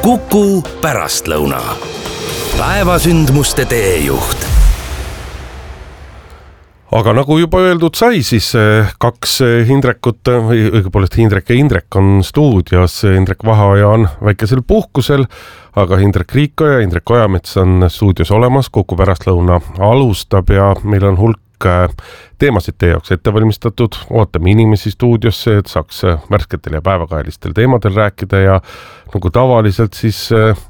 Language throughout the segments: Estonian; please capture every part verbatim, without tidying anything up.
Kuku pärastlõuna. Päevasündmuste teejuht. Aga nagu juba öeldud sai, siis kaks Hindrekut, või õigupoolest Hindrek ja Indrek on stuudios. Indrek Vaheoja on väikesel puhkusel, aga Hindrek Riikoja ja Indrek Ojamets on stuudios olemas. Kuku pärastlõuna alustab ja meil on hulk teemasid teie jaoks ette valmistatud. Ootame inimesi stuudiosse, et saaks värsketel ja päevakajalistel teemadel rääkida ja nagu tavaliselt siis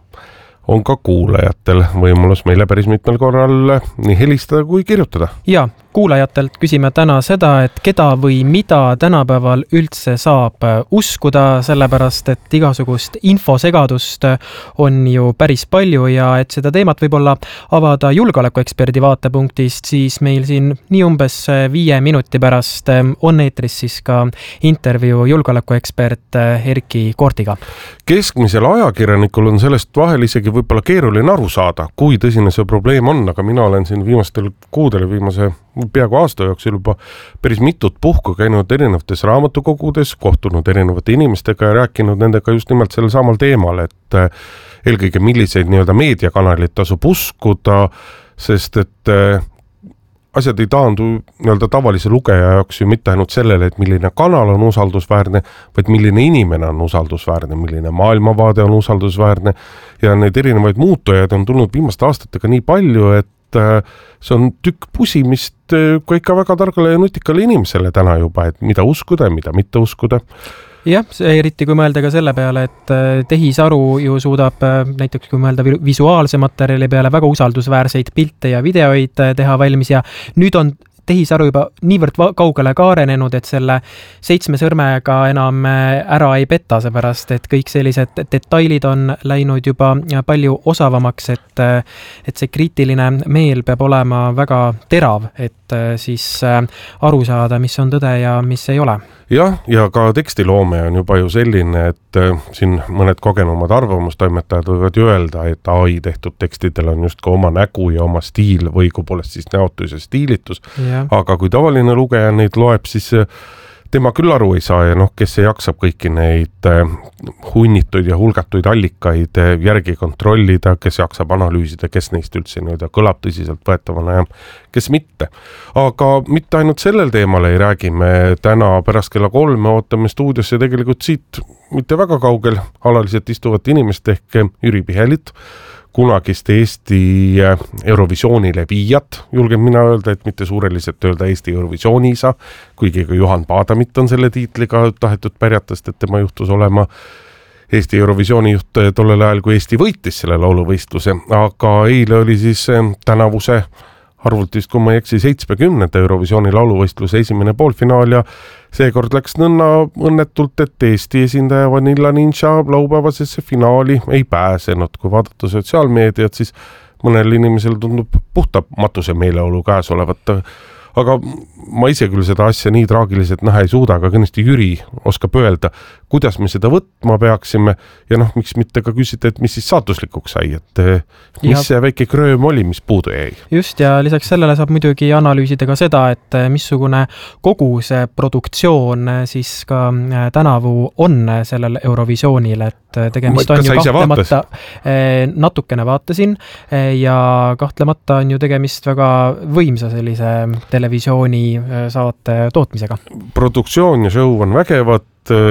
on ka kuulajatel võimalus meile päris mitmel korral nii helistada kui kirjutada. Ja, kuulajatelt küsime täna seda, et keda või mida tänapäeval üldse saab uskuda, sellepärast et igasugust infosegadust on ju päris palju ja et seda teemat võib-olla avada julgeolekueksperdi vaatepunktist, siis meil siin nii umbes viie minuti pärast on eetris siis ka intervjuu julgeolekuekspert Erki Koortiga. Keskmisel ajakirjanikul on sellest vahel isegi võib-olla keeruline aru saada, kui tõsine see probleem on, aga mina olen siin viimastel kuudel viimase peaaegu aasta jooksul juba päris mitut puhku käinud erinevates raamatukogudes, kohtunud erinevate inimestega ja rääkinud nendega just nimelt sellel samal teemal, et eelkõige milliseid nii-öelda meediakanaleid tasub uskuda, sest et asjad ei taandu nii-öelda tavalise lugeja jaoks ju mitte ainult sellele, et milline kanal on usaldusväärne, vaid milline inimene on usaldusväärne, milline maailmavaade on usaldusväärne ja neid erinevaid muutujaid on tulnud viimaste aastatega nii palju, et see on tükk pusimist ka ikka väga targale ja nutikale inimesele täna juba, et mida uskuda ja mida mitte uskuda. Jah, eriti kui mõelda ka selle peale, et tehisaru ju suudab näiteks kui mõelda visuaalse materjali peale väga usaldusväärseid pilte ja videoid teha valmis ja nüüd on tehisaru juba niivõrd kaugele ka arenenud, et selle seitsme sõrmega enam ära ei petta, seepärast, et kõik sellised detailid on läinud juba palju osavamaks, et, et see kriitiline meel peab olema väga terav, et siis aru saada, mis on tõde ja mis ei ole. Jah, ja ka tekstiloome on juba ju selline, et siin mõned kogenumad arvamustoimetajad võivad ju öelda, et A I tehtud tekstidel on just ka oma nägu ja oma stiil või kui poolest siis näotus ja stiilitus. Ja. Aga kui tavaline lugeja neid loeb, siis tema küll aru ei saa ja noh, kes ei jaksab kõiki neid hunnituid ja hulgatuid allikaid järgi kontrollida, kes jaksab analüüsida, kes neist üldse nii-öelda kõlab tõsiselt võetavana ja kes mitte. Aga mitte ainult sellel teemal ei räägi, me täna pärast kella kolme ootame stuudiosse tegelikult siit mitte väga kaugel alaliselt istuvat inimest ehk Jüri Pihelit, kunagist Eesti Eurovisioonile viijat, julgen mina öelda, et mitte suureliselt öelda Eesti Eurovisiooni isa, kuigi ka Juhan Paadamit on selle tiitliga tahetud pärjatast, et tema juhtus olema Eesti Eurovisiooni juht tollel ajal, kui Eesti võitis selle lauluvõistluse, aga eile oli siis tänavuse arvult vist, kui ma ei eksi, seitsmekümnenda Eurovisiooni lauluvõistluse esimene poolfinaal ja seekord läks nõnna õnnetult, et Eesti esindaja Vanilla Ninja laupäevasesse finaali ei pääsenud. Kui vaadata sotsiaalmeediat, siis mõnel inimesel tundub puhta matuse meeleolu käes olevat. Aga ma ise küll seda asja nii traagiliselt näha ei suuda, aga kindlasti Jüri oskab öelda, kuidas me seda võtma peaksime ja noh, miks mitte ka küsida, et mis siis saatuslikuks sai, et mis ja. See väike krööm oli, mis puudu jäi. Just ja lisaks sellele saab muidugi analüüsida ka seda, et missugune kogu see produktsioon siis ka tänavu on sellel Eurovisioonil, et tegemist on ju kahtlemata natukene vaatasin ja kahtlemata on ju tegemist väga võimsa sellise televisiooni saate tootmisega. Produktsioon ja show on vägevad,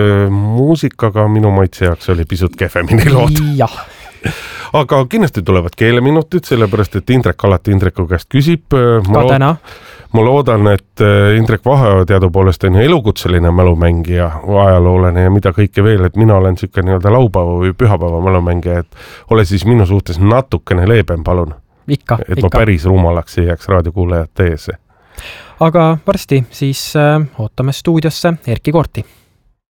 muusikaga minu maitse jaoks oli pisut kehvemini lood. Jah. Aga kindlasti tulevad keeleminutid, sellepärast, et Indrek alati Indreku käest küsib. Ka täna. Ma loodan, et Indrek Vaheoja teadupoolest on elukutseline mälumängija, ajaloolane ja mida kõike veel, et mina olen siuke nii-öelda laupäeva või pühapäeva mälumängija, et ole siis minu suhtes natukene leebem, palun. Ikka, et ikka. ma päris rumalaks ei jääks raadiokuulajate ees. Aga varsti siis ootame stuudiosse Erki Koorti.